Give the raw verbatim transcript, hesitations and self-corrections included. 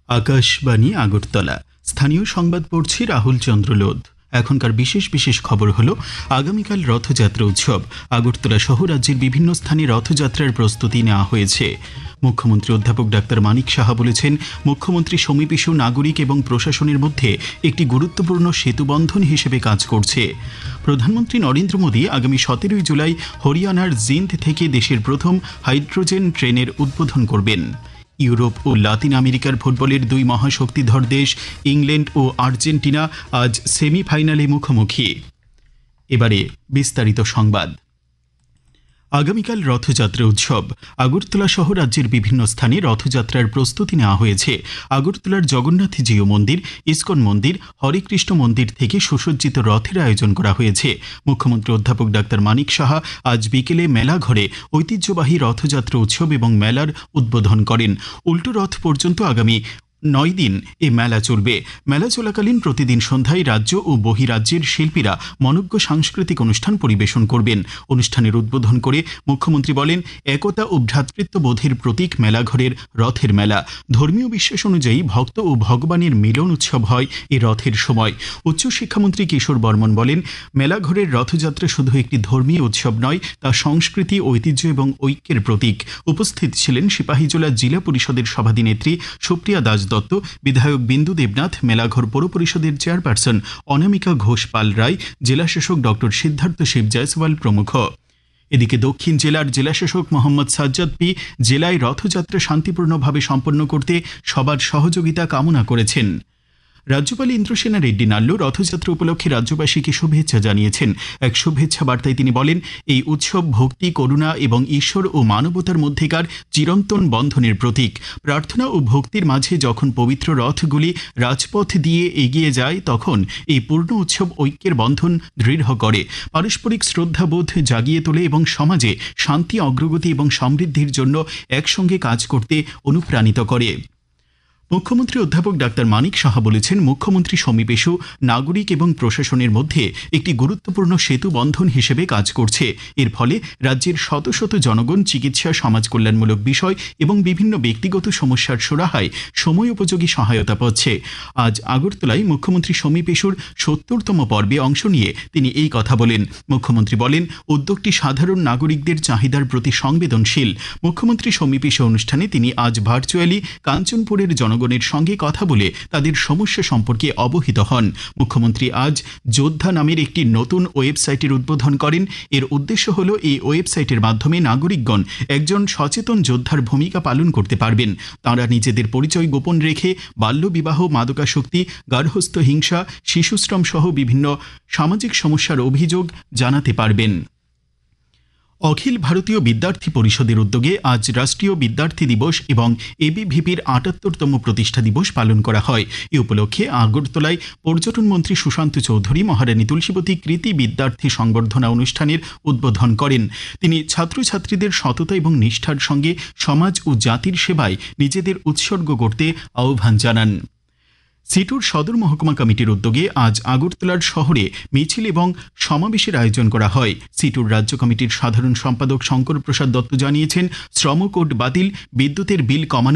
আকাশবাণী আগরতলা। স্থানীয় সংবাদ পড়ছি রাহুল চন্দ্র লোধ। এখনকার বিশেষ বিশেষ খবর হলো, আগামীকাল রথযাত্রা উৎসব। আগরতলা সহ রাজ্যের বিভিন্ন স্থানে রথযাত্রার প্রস্তুতি নেওয়া হয়েছে। মুখ্যমন্ত্রী অধ্যাপক ডাক্তার মানিক সাহা বলেছেন, মুখ্যমন্ত্রী সমীপেশু নাগরিক এবং প্রশাসনের মধ্যে একটি গুরুত্বপূর্ণ সেতুবন্ধন হিসেবে কাজ করছে। প্রধানমন্ত্রী নরেন্দ্র মোদী আগামী সতেরোই জুলাই হরিয়ানার জিন্দ থেকে দেশের প্রথম হাইড্রোজেন ট্রেনের উদ্বোধন করবেন। ইউরোপ ও লাতিন আমেরিকার ফুটবলের দুই মহাশক্তিধর দেশ ইংল্যান্ড ও আর্জেন্টিনা আজ সেমিফাইনালে মুখোমুখি। এবারে বিস্তারিত সংবাদ। আগামীকাল রথযাত্রা উৎসব। আগরতলা সহ রাজ্যের বিভিন্ন স্থানে রথযাত্রার প্রস্তুতি নেওয়া হয়েছে। আগরতলার জগন্নাথ জিউ মন্দির, ইস্কন মন্দির, হরেকৃষ্ণ মন্দির থেকে সুসজ্জিত রথের আয়োজন করা হয়েছে। মুখ্যমন্ত্রী অধ্যাপক ডাক্তার মানিক সাহা আজ বিকেলে মেলাঘরে ঐতিহ্যবাহী রথযাত্রা উৎসব এবং মেলার উদ্বোধন করেন। উল্টো রথ পর্যন্ত আগামী নয় দিন এ মেলা চলবে। মেলা চলাকালীন প্রতিদিন সন্ধ্যায় রাজ্য ও বহিরাজ্যের শিল্পীরা মনোজ্ঞ সাংস্কৃতিক অনুষ্ঠান পরিবেশন করবেন। অনুষ্ঠানের উদ্বোধন করে মুখ্যমন্ত্রী বলেন, একতা ও ভ্রাতৃত্ববোধের প্রতীক মেলাঘরের রথের মেলা। ধর্মীয় বিশ্বাস অনুযায়ী ভক্ত ও ভগবানের মিলন উৎসব হয় এ রথের সময়। উচ্চশিক্ষামন্ত্রী কিশোর বর্মন বলেন, মেলাঘরের রথযাত্রা শুধু একটি ধর্মীয় উৎসব নয়, তা সংস্কৃতি, ঐতিহ্য এবং ঐক্যের প্রতীক। উপস্থিত ছিলেন সিপাহীজলা জেলা পরিষদের সভাধিনেত্রী সুপ্রিয়া দাস দত্ত, বিধায়ক বিন্দু দেবনাথ, মেলাঘর পৌর পরিষদের চেয়ারপারসন অনামিকা ঘোষ পাল রায়, জেলাশাসক ডক্টর সিদ্ধার্থ শিব জয়সওয়াল প্রমুখ। এদিকে দক্ষিণ জেলার জেলাশাসক মোহাম্মদ সাজ্জাদ পি জেলায় রথযাত্রা শান্তিপূর্ণভাবে সম্পন্ন করতে সবার সহযোগিতা কামনা করেছেন। রাজ্যপাল ইন্দ্রসেনা রেড্ডি নাল্লু রথযাত্রা উপলক্ষে রাজ্যবাসীকে শুভেচ্ছা জানিয়েছেন। এক শুভেচ্ছা বার্তায় তিনি বলেন, এই উৎসব ভক্তি, করুণা এবং ঈশ্বর ও মানবতার মধ্যেকার চিরন্তন বন্ধনের প্রতীক। প্রার্থনা ও ভক্তির মাঝে যখন পবিত্র রথগুলি রাজপথ দিয়ে এগিয়ে যায়, তখন এই পূর্ণ উৎসব ঐক্যের বন্ধন দৃঢ় করে, পারস্পরিক শ্রদ্ধাবোধ জাগিয়ে তোলে এবং সমাজে শান্তি, অগ্রগতি এবং সমৃদ্ধির জন্য একসঙ্গে কাজ করতে অনুপ্রাণিত করে। মুখ্যমন্ত্রী অধ্যাপক ডাক্তার মানিক সাহা বলেছেন, মুখ্যমন্ত্রী সমীপেশু নাগরিক এবং প্রশাসনের মধ্যে একটি গুরুত্বপূর্ণ সেতু বন্ধন হিসেবে কাজ করছে। এর ফলে রাজ্যের শত শত জনগণ চিকিৎসা, সমাজ কল্যাণমূলক বিষয় এবং বিভিন্ন ব্যক্তিগত সমস্যার সুরাহায় সময় উপযোগী সহায়তা পাচ্ছে। আজ আগরতলায় মুখ্যমন্ত্রী সমীপেশুর সত্তরতম পর্বে অংশ নিয়ে তিনি এই কথা বলেন। মুখ্যমন্ত্রী বলেন, উদ্যোগটি সাধারণ নাগরিকদের চাহিদার প্রতি সংবেদনশীল। মুখ্যমন্ত্রী সমীপেশু অনুষ্ঠানে তিনি আজ ভার্চুয়ালি কাঞ্চনপুরের জন জনগণের সঙ্গে কথা বলে তাদের সমস্যা সম্পর্কে অবহিত হন। মুখ্যমন্ত্রী আজ যোদ্ধা নামের একটি নতুন ওয়েবসাইটের উদ্বোধন করেন। এর উদ্দেশ্য হল, এই ওয়েবসাইটের মাধ্যমে নাগরিকগণ একজন সচেতন যোদ্ধার ভূমিকা পালন করতে পারবেন। তাঁরা নিজেদের পরিচয় গোপন রেখে বাল্যবিবাহ, মাদকাসক্তি, গার্হস্থ্য হিংসা, শিশুশ্রম সহ বিভিন্ন সামাজিক সমস্যার অভিযোগ জানাতে পারবেন। অখিল ভারতীয় বিদ্যার্থী পরিষদের উদ্যোগে আজ রাষ্ট্রীয় বিদ্যার্থী দিবস এবং এবিভিপির আটাত্তরতম প্রতিষ্ঠা দিবস পালন করা হয়। এ উপলক্ষে আগরতলায় পর্যটন মন্ত্রী সুশান্ত চৌধুরী মহারানী তুলসীবতী কৃতি বিদ্যার্থী সংবর্ধনা অনুষ্ঠানের উদ্বোধন করেন। তিনি ছাত্রছাত্রীদের সততা এবং নিষ্ঠার সঙ্গে সমাজ ও জাতির সেবায় নিজেদের উৎসর্গ করতে আহ্বান জানান। সিটুর সদর মহকুমা কমিটির উদ্যোগে আজ আগরতলার শহরে মিছিল এবং সমাবেশের আয়োজন করা হয়। সিটুর রাজ্য কমিটির সাধারণ সম্পাদক শঙ্কর প্রসাদ দত্ত জানিয়েছেন, শ্রম কোড বাতিল, বিদ্যুতের বিল কমানো